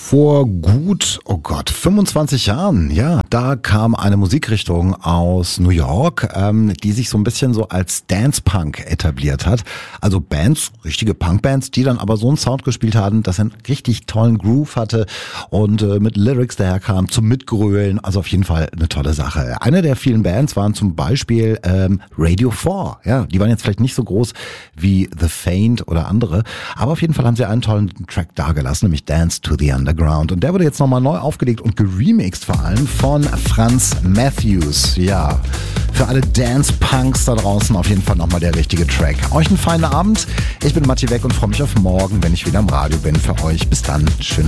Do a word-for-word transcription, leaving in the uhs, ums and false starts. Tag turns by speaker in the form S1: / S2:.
S1: Vor gut, oh Gott, fünfundzwanzig Jahren, ja, da kam eine Musikrichtung aus New York, ähm, die sich so ein bisschen so als Dance-Punk etabliert hat. Also Bands, richtige Punk-Bands, die dann aber so einen Sound gespielt haben, dass er einen richtig tollen Groove hatte und äh, mit Lyrics daherkam zum Mitgrölen. Also auf jeden Fall eine tolle Sache. Eine der vielen Bands waren zum Beispiel ähm, Radio four. Ja, die waren jetzt vielleicht nicht so groß wie The Faint oder andere, aber auf jeden Fall haben sie einen tollen Track dargelassen, nämlich Dance to the Underground. Und der wurde jetzt nochmal neu aufgelegt und geremixed vor allem von Franz Matthews. Ja, für alle Dance-Punks da draußen auf jeden Fall nochmal der richtige Track. Euch einen feinen Abend. Ich bin Matti Weck und freue mich auf morgen, wenn ich wieder im Radio bin für euch. Bis dann. Schöne